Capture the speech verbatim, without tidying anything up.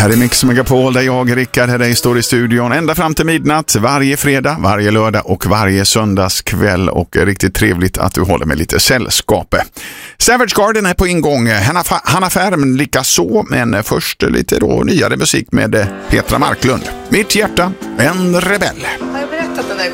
Här är Mix Megapol där jag, Rickard, här dig står i studion ända fram till midnatt varje fredag, varje lördag och varje söndagskväll, och riktigt trevligt att du håller med lite sällskap. Savage Garden är på ingång, Hanna, Hanna Färm lika så, men först lite då nyare musik med Petra Marklund. Mitt hjärta, en rebell. Har jag berättat den där